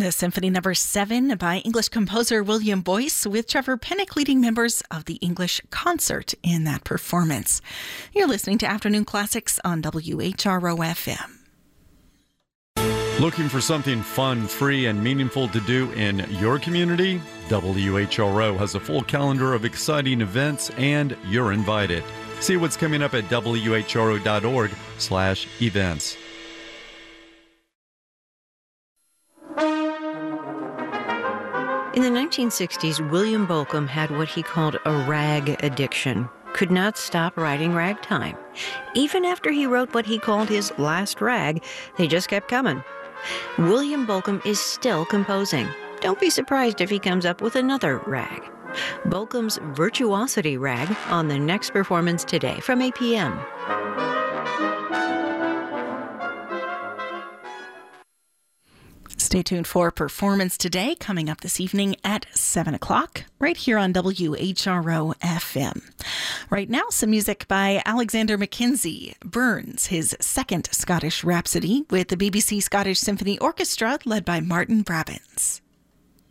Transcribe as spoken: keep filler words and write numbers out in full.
The Symphony Number seven by English composer William Boyce, with Trevor Pennick leading members of the English Concert in that performance. You're listening to Afternoon Classics on W H R O F M. Looking for something fun, free, and meaningful to do in your community? W H R O has a full calendar of exciting events, and you're invited. See what's coming up at W H R O dot org slash events. In the nineteen sixties, William Bolcom had what he called a rag addiction. Could not stop writing ragtime. Even after he wrote what he called his last rag, they just kept coming. William Bolcom is still composing. Don't be surprised if he comes up with another rag. Bolcom's Virtuosity Rag on the next performance today from eight p.m. Stay tuned for Performance Today, coming up this evening at seven o'clock, right here on W H R O F M. Right now, some music by Alexander Mackenzie, Burns, his second Scottish Rhapsody, with the B B C Scottish Symphony Orchestra led by Martin Brabants.